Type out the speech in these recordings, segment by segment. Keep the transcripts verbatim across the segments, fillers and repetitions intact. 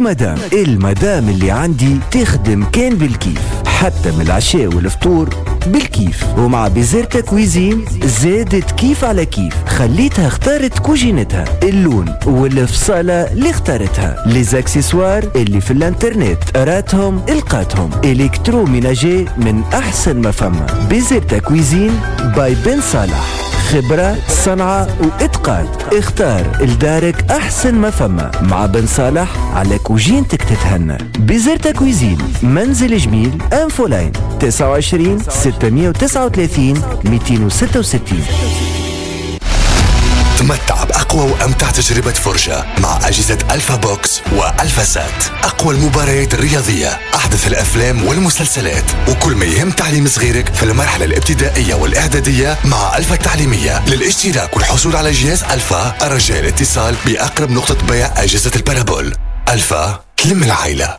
المدام المدام اللي عندي تخدم كان بالكيف، حتى من العشاء والفطور بالكيف. ومع بيزيرتا كويزين زادت كيف على كيف، خليتها اختارت كوجينتها، اللون والفصالة اللي اختارتها، ليزاكسسوار اللي في الانترنت راتهم القاتهم، الكترو ميناجي من احسن ما فما. بيزيرتا كويزين باي بن صالح، خبرة صنعة وإتقان. اختار لدارك أحسن ما فما مع بن صالح على كوجينتك تتهنى. بيزيرتا كويزين، منزل جميل، أنفولاين تسعة وعشرين ستمائة وتسعة وثلاثين مئتين وستة وستين. تمتع بأقوى وأمتع تجربة فرجة مع أجهزة ألفا بوكس وألفا سات. أقوى المباريات الرياضية، أحدث الأفلام والمسلسلات، وكل ما يهم تعليم صغيرك في المرحلة الابتدائية والإعدادية مع ألفا التعليمية. للاشتراك والحصول على جهاز ألفا أرجاء الاتصال بأقرب نقطة بيع أجهزة البارابول. ألفا تلم العائلة.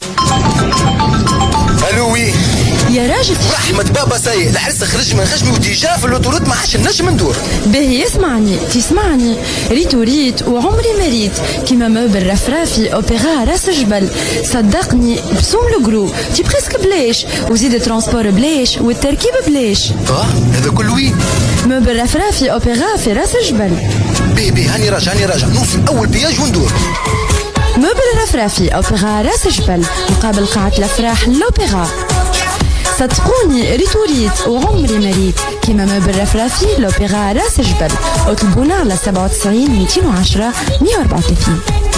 الوي يا راجل، رحمة بابا سايق العرس خرج من خشمي وديجا في الاوتوريت ما عادش نجم ندور. باهي اسمعني تسمعني، ريت وريت وعمري ما ريت كيما مبل رفرافي اوبيرا راس جبل. صدقني بسوم الجرو تي بريسك بلاش، وزيد ترونسبور بلاش والتركيب بلاش. اه هذا كل وين؟ مبل رفرافي اوبيرا في راس جبل. بيه بيه هاني راجع هاني راجع نوصل اول بياج وندور. مبل رفرافي اوبيرا راس جبل مقابل قاعة الافراح لوبيرا. صدقوني ريت وريت وعمري ما ريت كيما مبل رفرافي لوبيرا راس جبل. اطلبونا على سبعة وتسعين مئتين وعشرة مئة وأربعة وثلاثين.